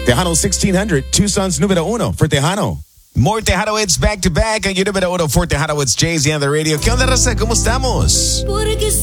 Tejano 1600, Tucson's numero uno for Tejano. More Tejano hits back to back. Ang yung numero uno for Tejano hits, Jay-Z on the radio. ¿Qué onda, raza? ¿Cómo estamos? Porque